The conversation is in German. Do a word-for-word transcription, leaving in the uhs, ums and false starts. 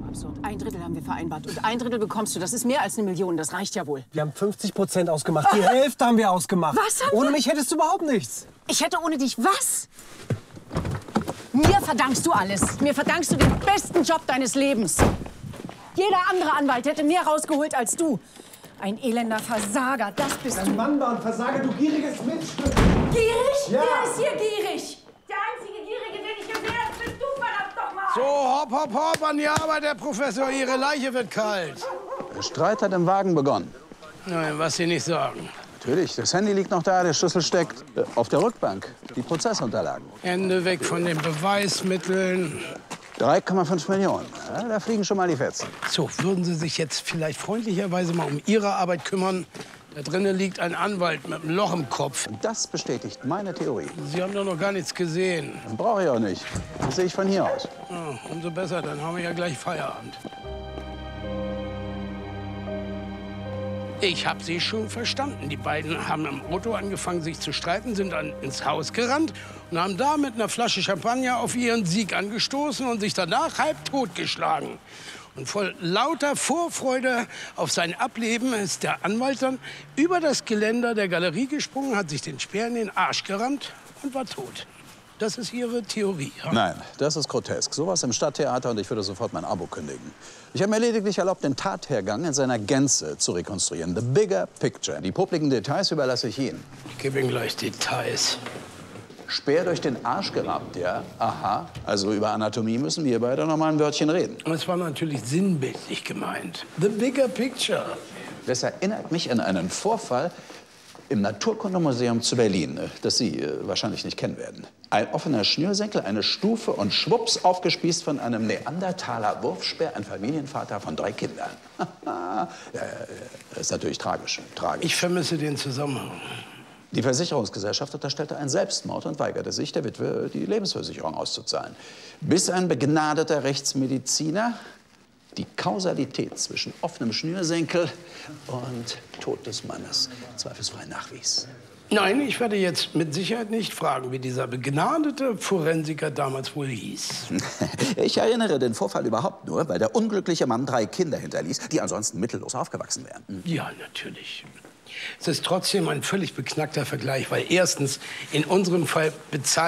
Absurd. Ein Drittel haben wir vereinbart und ein Drittel bekommst du. Das ist mehr als eine Million, das reicht ja wohl. Wir haben fünfzig Prozent ausgemacht, die Hälfte haben wir ausgemacht. Was haben Ohne wir? mich hättest du überhaupt nichts. Ich hätte ohne dich was? Mir verdankst du alles. Mir verdankst du den besten Job deines Lebens. Jeder andere Anwalt hätte mehr rausgeholt als du. Ein elender Versager, das bist du. Ein Mann war ein Versager, du gieriges Mitstück. Gierig? Ja. Wer ist hier gierig? Der einzige Gierige, den ich gesehen habe, bist du, verdammt doch mal. So, hopp, hopp, hopp, an die Arbeit, Herr Professor. Ihre Leiche wird kalt. Der Streit hat im Wagen begonnen. Nein, was Sie nicht sagen. Natürlich, das Handy liegt noch da, der Schlüssel steckt äh, auf der Rückbank. Die Prozessunterlagen. Hände weg von den Beweismitteln. drei Komma fünf Millionen. Ja, da fliegen schon mal die Fetzen. So, würden Sie sich jetzt vielleicht freundlicherweise mal um Ihre Arbeit kümmern? Da drinnen liegt ein Anwalt mit einem Loch im Kopf. Und das bestätigt meine Theorie. Sie haben doch noch gar nichts gesehen. Brauche ich auch nicht. Das sehe ich von hier aus. Ja, umso besser, dann haben wir ja gleich Feierabend. Ich habe Sie schon verstanden. Die beiden haben im Auto angefangen, sich zu streiten, sind dann ins Haus gerannt und haben da mit einer Flasche Champagner auf ihren Sieg angestoßen und sich danach halb totgeschlagen. Und voll lauter Vorfreude auf sein Ableben ist der Anwalt dann über das Geländer der Galerie gesprungen, hat sich den Speer in den Arsch gerammt und war tot. Das ist Ihre Theorie, ja? Nein, das ist grotesk. Sowas im Stadttheater und ich würde sofort mein Abo kündigen. Ich habe mir lediglich erlaubt, den Tathergang in seiner Gänze zu rekonstruieren. The bigger picture. Die publiken Details überlasse ich Ihnen. Ich gebe Ihnen gleich Details. Speer durch den Arsch gerammt, ja? Aha. Also über Anatomie müssen wir beide noch mal ein Wörtchen reden. Das war natürlich sinnbildlich gemeint. The bigger picture. Das erinnert mich an einen Vorfall im Naturkundemuseum zu Berlin, das Sie äh, wahrscheinlich nicht kennen werden. Ein offener Schnürsenkel, eine Stufe und schwupps aufgespießt von einem Neandertaler Wurfspeer, ein Familienvater von drei Kindern. ja, das ist natürlich tragisch, tragisch. Ich vermisse den Zusammenhang. Die Versicherungsgesellschaft unterstellte einen Selbstmord und weigerte sich, der Witwe die Lebensversicherung auszuzahlen. Bis ein begnadeter Rechtsmediziner die Kausalität zwischen offenem Schnürsenkel und Tod des Mannes zweifelsfrei nachwies. Nein, ich werde jetzt mit Sicherheit nicht fragen, wie dieser begnadete Forensiker damals wohl hieß. Ich erinnere den Vorfall überhaupt nur, weil der unglückliche Mann drei Kinder hinterließ, die ansonsten mittellos aufgewachsen wären. Ja, natürlich. Es ist trotzdem ein völlig beknackter Vergleich, weil erstens in unserem Fall bezahlt